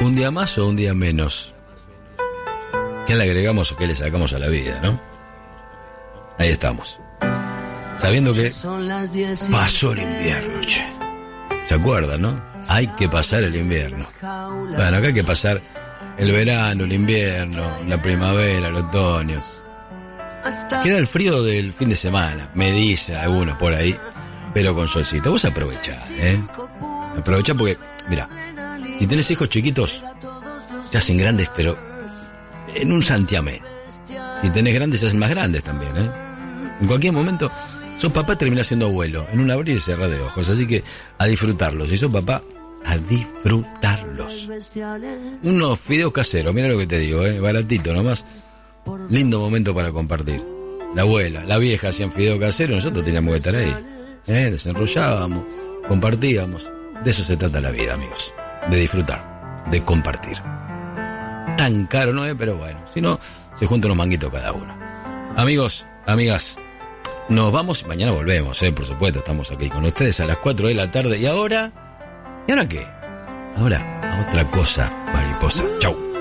¿Un día más o un día menos? ¿Qué le agregamos o qué le sacamos a la vida, no? Ahí estamos. Sabiendo que pasó el invierno, che. ¿Se acuerdan, no? Hay que pasar el invierno. Bueno, acá hay que pasar el verano, el invierno, la primavera, el otoño. Queda el frío del fin de semana, me dicen algunos por ahí, pero con solcito. Vos aprovechá, Aprovechá porque, mira, si tenés hijos chiquitos, se hacen grandes, pero en un santiamén. Si tenés grandes, se hacen más grandes también, En cualquier momento, sos papá, terminás siendo abuelo, en un abrir y cerrar de ojos. Así que a disfrutarlos. Si sos papá, a disfrutarlos. Unos fideos caseros, mira lo que te digo, baratito nomás. Lindo momento para compartir. La abuela, la vieja hacían fideos caseros, nosotros teníamos que estar ahí. Desenrollábamos, compartíamos. De eso se trata la vida, amigos. De disfrutar, de compartir. Tan caro no es, pero bueno, si no, se juntan unos manguitos cada uno. Amigos, amigas, nos vamos y mañana volvemos, por supuesto, estamos aquí con ustedes a las 4 de la tarde. ¿Y ahora? ¿Y ahora qué? Ahora, a otra cosa, mariposa. Chau.